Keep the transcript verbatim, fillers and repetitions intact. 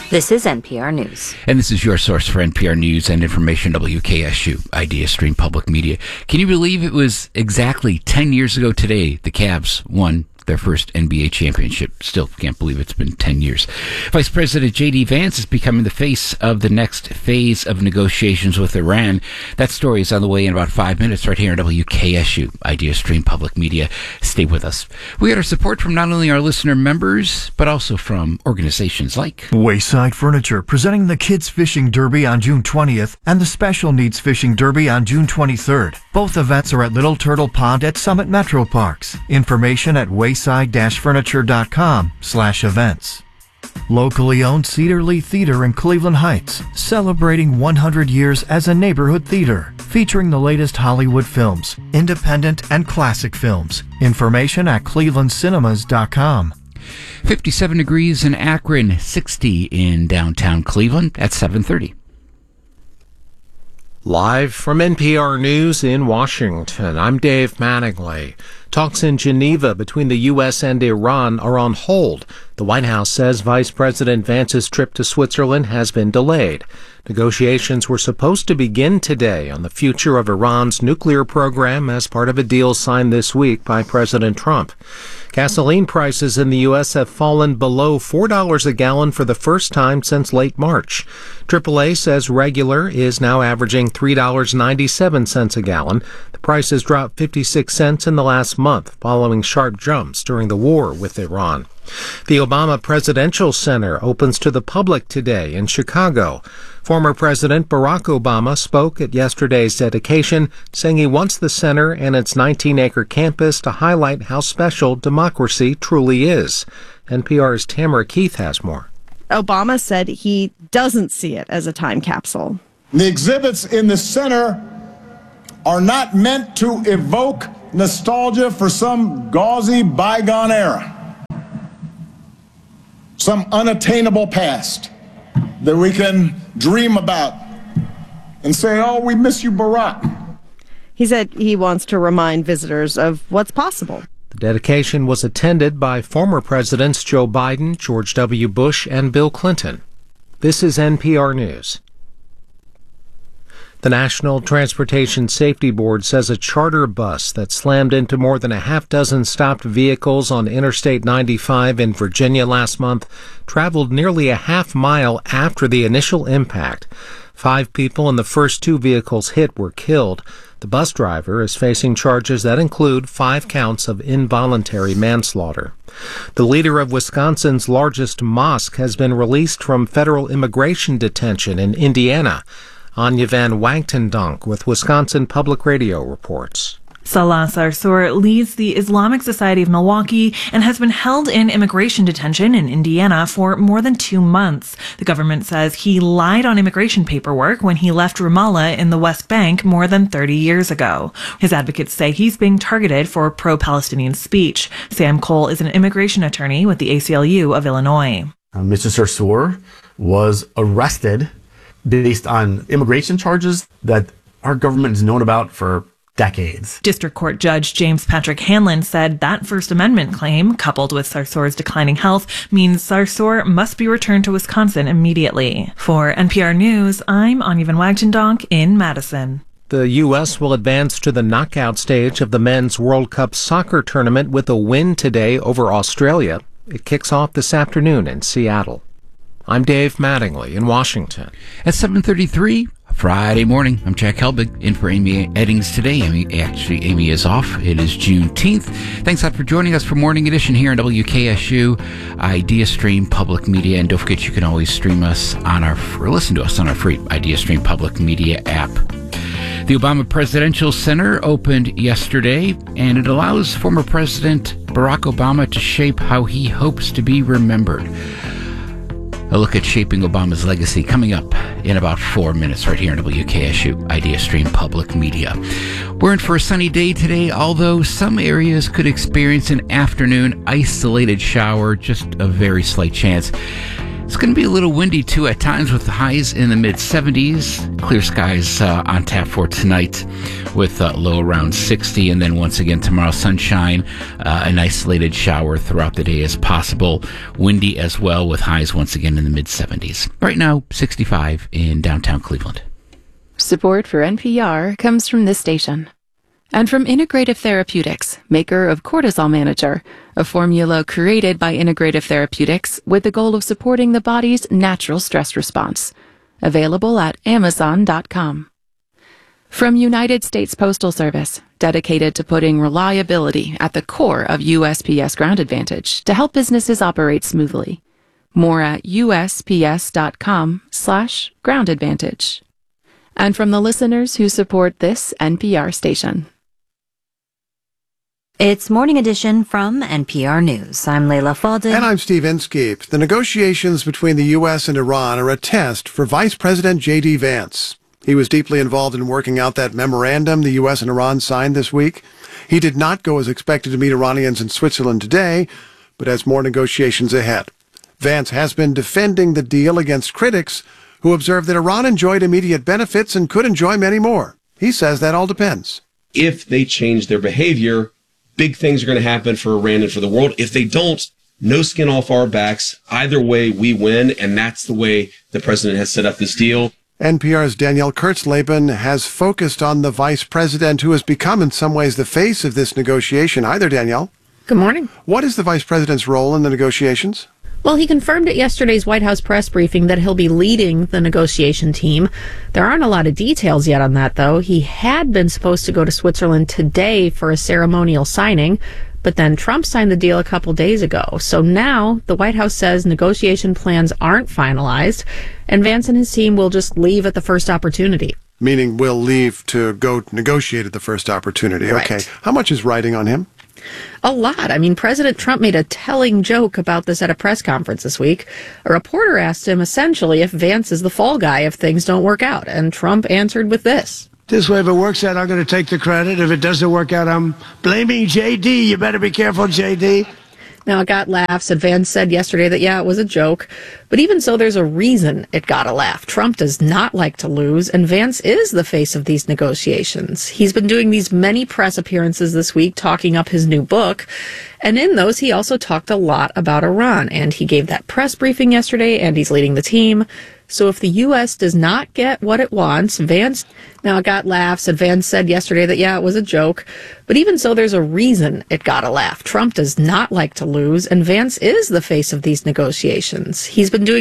This is N P R News. And this is your source for N P R News and information, W K S U, Idea Stream Public Media. Can you believe it was exactly ten years ago today the Cavs won their first N B A championship? Still can't believe it's been ten years. Vice President J D. Vance is becoming the face of the next phase of negotiations with Iran. That story is on the way in about five minutes right here on W K S U, Idea Stream Public Media. Stay with us. We get our support from not only our listener members, but also from organizations like Wayside Furniture, presenting the Kids Fishing Derby on June twentieth and the Special Needs Fishing Derby on June twenty-third. Both events are at Little Turtle Pond at Summit Metro Parks. Information at wayside-furniture.com slash events. Locally owned Cedar Lee Theater in Cleveland Heights, celebrating one hundred years as a neighborhood theater, featuring the latest Hollywood films, independent and classic films. Information at cleveland cinemas dot com. fifty-seven degrees in Akron, sixty in downtown Cleveland at seven thirty. Live from N P R News in Washington, I'm Dave Mattingly. Talks in Geneva between the U S and Iran are on hold. The White House says Vice President Vance's trip to Switzerland has been delayed. Negotiations were supposed to begin today on the future of Iran's nuclear program as part of a deal signed this week by President Trump. Gasoline prices in the U S have fallen below four dollars a gallon for the first time since late March. triple A says regular is now averaging three dollars and ninety-seven cents a gallon. The price has dropped fifty-six cents in the last month, following sharp jumps during the war with Iran. The Obama Presidential Center opens to the public today in Chicago. Former President Barack Obama spoke at yesterday's dedication, saying he wants the center and its nineteen-acre campus to highlight how special democracy truly is. N P R's Tamara Keith has more. Obama said he doesn't see it as a time capsule. The exhibits in the center are not meant to evoke nostalgia for some gauzy bygone era, some unattainable past that we can dream about and say, oh, we miss you, Barack. He said he wants to remind visitors of what's possible. The dedication was attended by former presidents Joe Biden, George W. Bush, and Bill Clinton. This is N P R News. The National Transportation Safety Board says a charter bus that slammed into more than a half dozen stopped vehicles on Interstate ninety-five in Virginia last month traveled nearly a half mile after the initial impact. Five people in the first two vehicles hit were killed. The bus driver is facing charges that include five counts of involuntary manslaughter. The leader of Wisconsin's largest mosque has been released from federal immigration detention in Indiana. Anya Van Wagtendonk with Wisconsin Public Radio reports. Salah Sarsour leads the Islamic Society of Milwaukee and has been held in immigration detention in Indiana for more than two months. The government says he lied on immigration paperwork when he left Ramallah in the West Bank more than thirty years ago. His advocates say he's being targeted for pro-Palestinian speech. Sam Cole is an immigration attorney with the A C L U of Illinois. Uh, Mister Sarsour was arrested based on immigration charges that our government has known about for decades. District Court Judge James Patrick Hanlon said that First Amendment claim, coupled with Sarsour's declining health, means Sarsour must be returned to Wisconsin immediately. For N P R News, I'm Anya Van Wagtendonk in Madison. The U S will advance to the knockout stage of the Men's World Cup soccer tournament with a win today over Australia. It kicks off this afternoon in Seattle. I'm Dave Mattingly in Washington. At seven thirty-three, Friday morning, I'm Jack Helbig, in for Amy Eddings today. Amy, actually, Amy is off. It is Juneteenth. Thanks a lot for joining us for Morning Edition here on W K S U, Idea Stream Public Media. And don't forget, you can always stream us on our, or listen to us on our free Idea Stream Public Media app. The Obama Presidential Center opened yesterday, and it allows former President Barack Obama to shape how he hopes to be remembered. A look at shaping Obama's legacy coming up in about four minutes right here on W K S U, Idea Stream Public Media. We're in for a sunny day today, although some areas could experience an afternoon isolated shower, just a very slight chance. It's going to be a little windy, too, at times with the highs in the mid-seventies. Clear skies uh, on tap for tonight with a low around sixty. And then once again, tomorrow, sunshine, uh, an isolated shower throughout the day as possible. Windy as well with highs once again in the mid-seventies. Right now, sixty-five in downtown Cleveland. Support for N P R comes from this station. And from Integrative Therapeutics, maker of Cortisol Manager, a formula created by Integrative Therapeutics with the goal of supporting the body's natural stress response. Available at amazon dot com. From United States Postal Service, dedicated to putting reliability at the core of U S P S Ground Advantage to help businesses operate smoothly. More at U S P S dot com slash ground advantage. And from the listeners who support this N P R station. It's Morning Edition from N P R News. I'm Leila Fadel. And I'm Steve Inskeep. The negotiations between the U S and Iran are a test for Vice President J D. Vance. He was deeply involved in working out that memorandum the U S and Iran signed this week. He did not go as expected to meet Iranians in Switzerland today, but has more negotiations ahead. Vance has been defending the deal against critics who observe that Iran enjoyed immediate benefits and could enjoy many more. He says that all depends. If they change their behavior, big things are going to happen for Iran and for the world. If they don't, no skin off our backs. Either way, we win, and that's the way the president has set up this deal. N P R's Danielle Kurtzleben has focused on the vice president who has become in some ways the face of this negotiation. Hi there, Danielle. Good morning. What is the vice president's role in the negotiations? Well, he confirmed at yesterday's White House press briefing that he'll be leading the negotiation team. There aren't a lot of details yet on that, though. He had been supposed to go to Switzerland today for a ceremonial signing, but then Trump signed the deal a couple days ago. So now the White House says negotiation plans aren't finalized, and Vance and his team will just leave at the first opportunity. Meaning we'll leave to go negotiate at the first opportunity. Right. Okay. How much is riding on him? A lot. I mean, President Trump made a telling joke about this at a press conference this week. A reporter asked him essentially if Vance is the fall guy if things don't work out, and Trump answered with this. This way, if it works out, I'm going to take the credit. If it doesn't work out, I'm blaming J D. You better be careful, J D. Now, it got laughs, and Vance said yesterday that, yeah, it was a joke. But even so, there's a reason it got a laugh. Trump does not like to lose, and Vance is the face of these negotiations. He's been doing these many press appearances this week, talking up his new book. And in those, he also talked a lot about Iran. And he gave that press briefing yesterday, and he's leading the team. So if the U S does not get what it wants, Vance... Now, it got laughs, and Vance said yesterday that, yeah, it was a joke. But even so, there's a reason it got a laugh. Trump does not like to lose, and Vance is the face of these negotiations. He's been doing